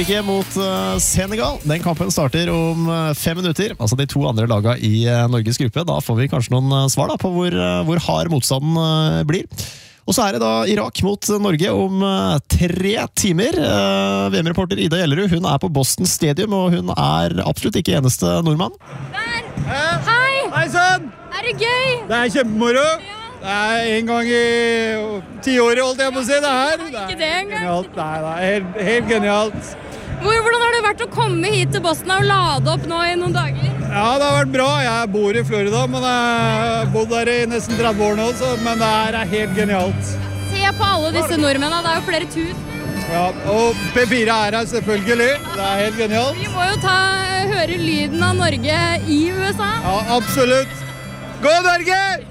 Ikke mot Senegal. Den kampen starter om 5 minutter. Altså de 2 andre lagene i Norges gruppe. Da får vi kanskje noen svar da, på hvor hard motstanden blir. Og så det da Irak mot Norge om 3 timer. VM-reporter Ida Gjellerud, hun på Boston Stadium, og hun absolutt ikke eneste nordmann. Der! Hei! Hei sann! Det gøy? Det kjempemoro. Ja. Det en gang i 10 året, holdt jeg på å si, det her. Ikke det engang. Genialt. Nei, helt genialt. Hvordan har det vært å komme hit til Boston og lade opp nå i noen dager? Ja, det har vært bra. Jeg bor i Florida, men jeg har bodd der i nesten 30 år nå, men det her helt genialt. Se på alle disse nordmennene, det jo flere tusen. Ja, og P4 her selvfølgelig. Det helt genialt. Vi må jo høre lyden av Norge i USA. Ja, absolutt. Gå Norge!